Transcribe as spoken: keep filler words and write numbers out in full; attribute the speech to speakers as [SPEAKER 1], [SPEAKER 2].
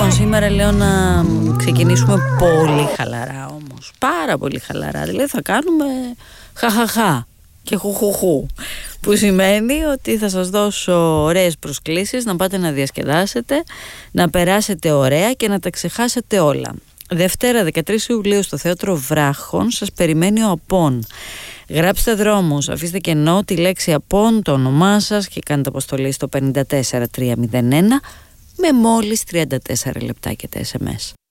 [SPEAKER 1] Λοιπόν, σήμερα λέω να ξεκινήσουμε πολύ χαλαρά όμως. Πάρα πολύ χαλαρά. Δηλαδή θα κάνουμε χαχαχά και χουχουχού. Που σημαίνει ότι θα σας δώσω ωραίες προσκλήσεις να πάτε να διασκεδάσετε, να περάσετε ωραία και να τα ξεχάσετε όλα. Δευτέρα δεκατρείς Ιουλίου στο Θέατρο Βράχων σας περιμένει ο Απών. Γράψτε δρόμους, αφήστε κενό τη λέξη Απών, το όνομά σας και κάντε αποστολή στο πέντε τέσσερα τρία μηδέν ένα με μόλις τριάντα τέσσερα λεπτά και τα ες εμ ες.